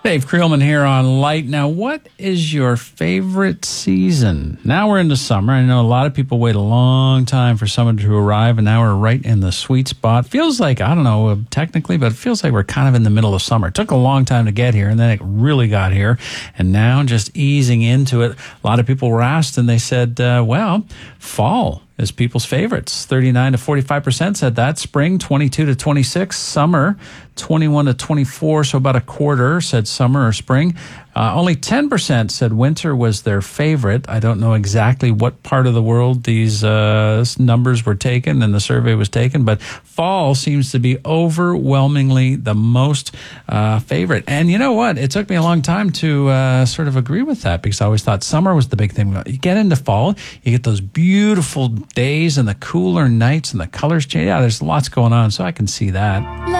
Dave Creelman here on Light. Now, what is your favorite season? Now we're into summer. I know a lot of people wait a long time for summer to arrive, and now we're right in the sweet spot. Feels like, I don't know technically, but it feels like we're kind of in the middle of summer. It took a long time to get here, and then it really got here, and now just easing into it. A lot of people were asked, and they said, fall is people's favorites. 39 to 45% said that. Spring, 22 to 26. Summer, 21 to 24. So about a quarter said summer or spring. Only 10% said winter was their favorite. I don't know exactly what part of the world these numbers were taken and the survey was taken, but fall seems to be overwhelmingly the most favorite. And you know what? It took me a long time to sort of agree with that, because I always thought summer was the big thing. You get into fall, you get those beautiful days and the cooler nights and the colors change. Yeah, there's lots going on, so I can see that.